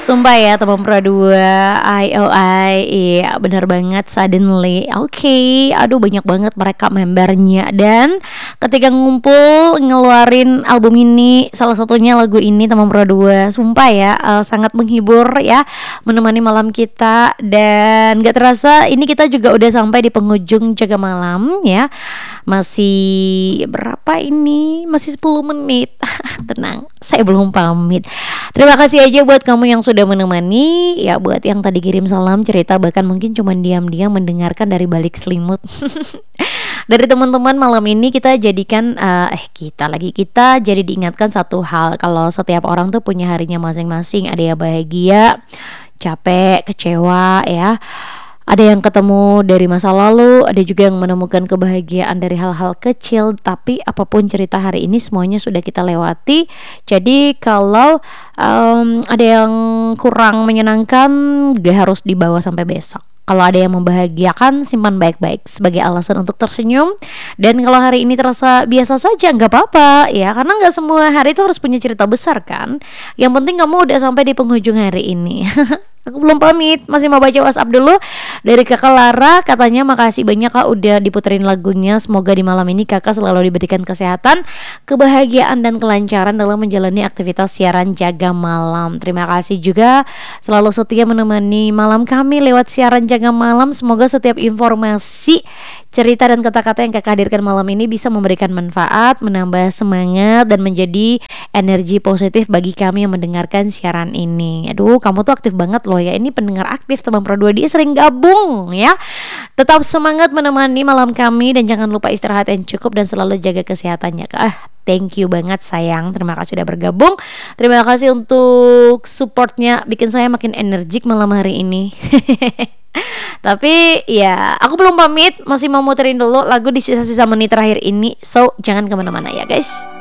Sumpah ya teman Pro 2 IOI. Iya bener banget. Suddenly Oke, aduh banyak banget mereka membernya. Dan ketika ngumpul ngeluarin album ini, salah satunya lagu ini teman Pro 2, sumpah ya sangat menghibur ya, menemani malam kita. Dan gak terasa ini kita juga udah sampai di penghujung Jaga Malam ya. Masih berapa ini? Masih 10 menit. Tenang, saya belum pamit. Terima kasih aja buat kamu yang sudah menemani. Ya buat yang tadi kirim salam, cerita, bahkan mungkin cuma diam-diam mendengarkan dari balik selimut. Dari teman-teman malam ini kita jadikan kita jadi diingatkan satu hal, kalau setiap orang tuh punya harinya masing-masing. Ada yang bahagia, capek, kecewa ya. Ada yang ketemu dari masa lalu, ada juga yang menemukan kebahagiaan dari hal-hal kecil. Tapi apapun cerita hari ini semuanya sudah kita lewati. Jadi kalau ada yang kurang menyenangkan, gak harus dibawa sampai besok. Kalau ada yang membahagiakan, simpan baik-baik sebagai alasan untuk tersenyum. Dan kalau hari ini terasa biasa saja, gak apa-apa ya, karena gak semua hari itu harus punya cerita besar kan. Yang penting kamu udah sampai di penghujung hari ini. Aku belum pamit, masih mau baca WhatsApp dulu. Dari Kakak Lara, katanya makasih banyak Kak udah diputerin lagunya. Semoga di malam ini Kakak selalu diberikan kesehatan, kebahagiaan, dan kelancaran dalam menjalani aktivitas siaran Jaga Malam. Terima kasih juga selalu setia menemani malam kami lewat siaran Jaga Malam. Semoga setiap informasi, cerita, dan kata-kata yang Kakak hadirkan malam ini bisa memberikan manfaat, menambah semangat, dan menjadi energi positif bagi kami yang mendengarkan siaran ini. Aduh, kamu tuh aktif banget loh ya. Ini pendengar aktif teman Pro 2, dia sering gabung ya. Tetap semangat menemani malam kami, dan jangan lupa istirahat yang cukup dan selalu jaga kesehatannya. Thank you banget sayang, terima kasih sudah bergabung. Terima kasih untuk supportnya, bikin saya makin energik malam hari ini. Tapi ya aku belum pamit, masih mau muterin dulu lagu di sisa-sisa menit terakhir ini. So jangan kemana-mana ya guys.